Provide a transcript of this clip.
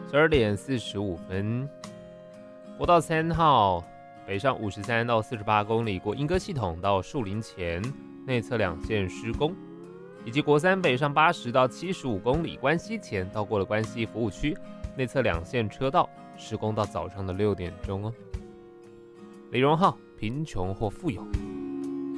12点45分，国道3号北上53到48公里，过莺歌系统到树林前内侧2线施工，以及国3北上80到75公里，关西前到过了关西服务区内侧2线车道施工到早上的6点钟哦。李荣浩，贫穷或富有。